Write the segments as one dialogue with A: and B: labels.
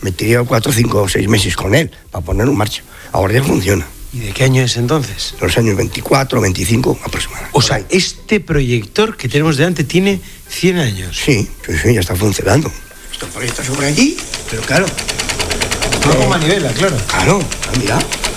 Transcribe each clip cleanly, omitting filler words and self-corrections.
A: Me tiré 4, 5 o 6 meses con él para ponerlo en marcha. Ahora ya funciona.
B: ¿Y de qué año es entonces?
A: Los años 24, 25 aproximadamente.
B: O sea, este proyector que tenemos delante tiene 100 años.
A: Sí, ya está funcionando. Esto proyecta sobre allí, pero claro.
B: No con manivela, claro.
A: Claro, mira.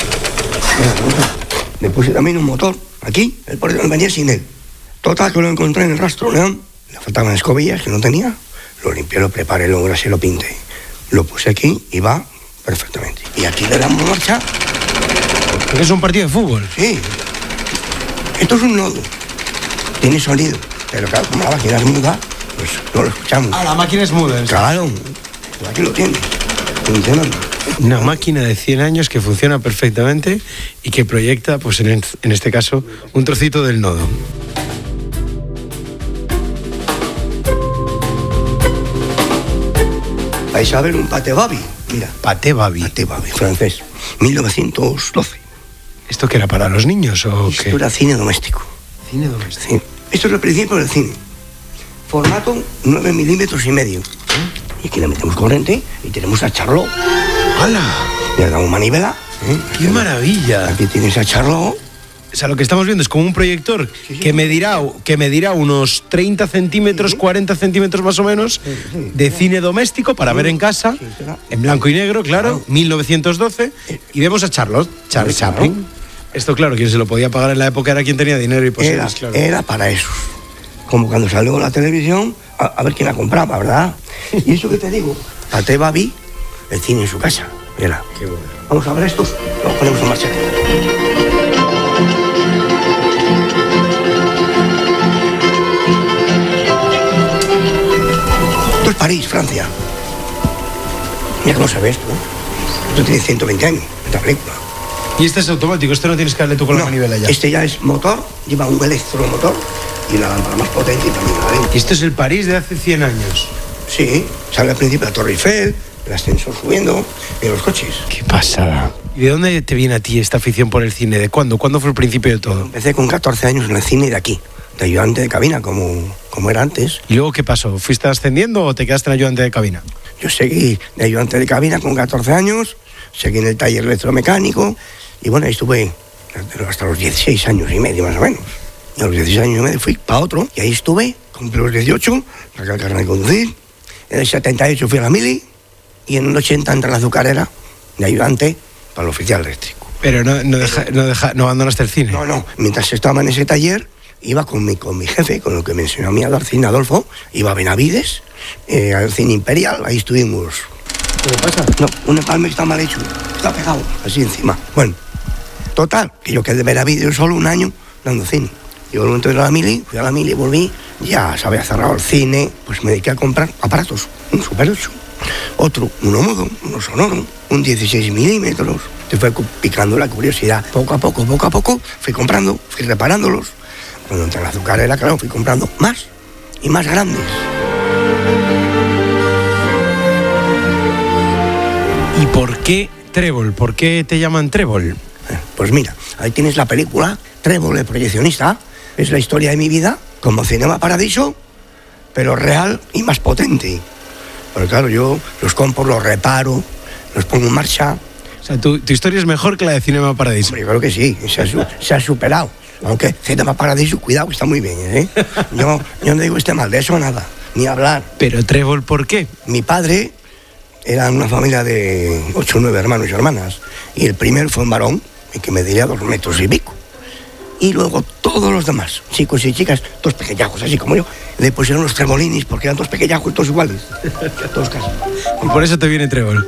A: Le puse también un motor aquí, el proyector venía sin él. Total, que lo encontré en el rastro León. Le faltaban escobillas que no tenía. Lo limpié, lo preparé, lo grasé, lo pinté. Lo puse aquí y va perfectamente. Y aquí le damos marcha.
B: Porque es un partido de fútbol.
A: Sí. Esto es un nodo. Tiene sonido. Pero claro, como la máquina es muda, pues no lo escuchamos.
B: Ah, la máquina es muda.
A: Claro. Aquí lo tienes. Funcionando.
B: Una máquina de 100 años que funciona perfectamente y que proyecta, pues en este caso, un trocito del nodo.
A: Vais a ver un Pathé Baby, mira.
B: Pathé Baby.
A: Pathé Baby, francés. 1912.
B: ¿Esto qué era, para los niños o qué?
A: Esto era cine doméstico.
B: Cine doméstico.
A: Sí. Esto es el principio del cine. Formato 9 milímetros y medio. Y aquí le metemos corriente y tenemos a Charlot.
B: ¡Hala!
A: Le damos manivela.
B: ¡Qué maravilla!
A: Aquí tienes a Charlot.
B: O sea, lo que estamos viendo es como un proyector que medirá unos 30 centímetros, 40 centímetros más o menos, de cine doméstico para ver en casa, en blanco y negro, claro, 1912, y vemos a Charles Chaplin. Esto, claro, quien se lo podía pagar en la época era quien tenía dinero y posibles, claro.
A: Era para eso. Como cuando salió la televisión, a ver quién la compraba, ¿verdad? Y eso que te digo, Pathé Baby, el cine en su casa. Mira.
B: Qué bueno.
A: Vamos a ver estos, los ponemos en marcha. Esto es París, Francia. Mira cómo se ve esto, ¿eh? Esto tiene 120 años, esta película.
B: Y este es automático, esto no tienes que darle tú con la manivela ya.
A: Este ya es motor, lleva un electromotor y una lámpara más potente y también la lente.
B: Y esto es el París de hace 100 años.
A: Sí, sale al principio la Torre Eiffel, el ascensor subiendo y los coches.
B: ¡Qué pasada! ¿Y de dónde te viene a ti esta afición por el cine? ¿De cuándo? ¿Cuándo fue el principio de todo?
A: Empecé con 14 años en el cine de aquí, de ayudante de cabina, como era antes.
B: ¿Y luego qué pasó? ¿Fuiste ascendiendo o te quedaste en ayudante de cabina?
A: Yo seguí de ayudante de cabina con 14 años, seguí en el taller electromecánico y bueno, ahí estuve hasta los 16 años y medio más o menos. Y a los 16 años y medio fui para otro y ahí estuve, cumplí los 18, saqué el carnet de conducir. En el 78 fui a la mili y en el 80 entré a la azucarera de ayudante para el oficial eléctrico.
B: Pero no abandonaste el cine.
A: No. Mientras estaba en ese taller, iba con mi jefe, con el que me enseñó a mí a dar cine, Adolfo, iba a Benavides, al cine Imperial, ahí estuvimos.
B: ¿Qué le pasa?
A: No, un empalme que está mal hecho, está pegado, así encima. Bueno, total, que yo quedé de Benavides solo un año dando cine. Y al momento de la mili, fui a la mili, volví, ya se había cerrado el cine, pues me dediqué a comprar aparatos, un Super 8, otro, uno mudo, uno sonoro, un 16 milímetros. Te fue picando la curiosidad. Poco a poco, fui comprando, fui reparándolos. Cuando entré en la azucarera, claro, fui comprando más y más grandes.
B: ¿Y por qué Trébol? ¿Por qué te llaman Trébol?
A: Pues mira, ahí tienes la película Trébol, el proyeccionista. Es la historia de mi vida, como Cinema Paradiso, pero real y más potente. Pero claro, yo los compro, los reparo, los pongo en marcha.
B: O sea, tu historia es mejor que la de Cinema Paradiso.
A: Hombre, yo creo que sí, se ha superado. Aunque Cinema Paradiso, cuidado, que está muy bien, ¿eh? Yo no digo esté mal, de eso nada, ni hablar.
B: Pero Trébol, ¿por qué?
A: Mi padre era una familia de 8 o 9 hermanos y hermanas. Y el primero fue un varón, el que mediría 2 metros y pico. Y luego todos los demás, chicos y chicas, todos pequeñajos, así como yo, le pusieron los tremolinis porque eran todos pequeñajos, todos iguales. Todos casi.
B: Y por eso te viene Trébol.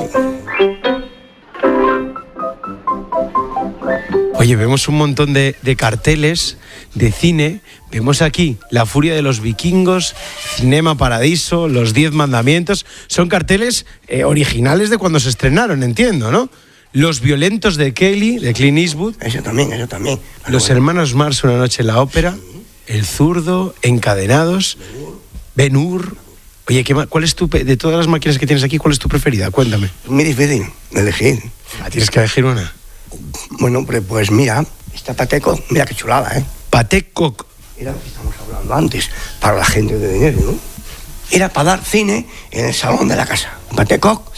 B: Oye, vemos un montón de carteles de cine. Vemos aquí La furia de los vikingos, Cinema Paradiso, Los 10 mandamientos. Son carteles originales de cuando se estrenaron, entiendo, ¿no? Los violentos de Kelly, de Clint Eastwood.
A: Eso también.
B: Los hermanos Marx, Una noche en la ópera. Sí. El zurdo, Encadenados. Ben-Hur. Oye, ¿cuál es de todas las máquinas que tienes aquí, cuál es tu preferida? Cuéntame.
A: Es muy difícil elegir.
B: Tienes que elegir una.
A: Bueno, pues mira, esta Pathé Coq, mira qué chulada, ¿eh?
B: Pathé Coq.
A: Era lo que estamos hablando antes, para la gente de dinero, ¿no? Era para dar cine en el salón de la casa. Pathé Coq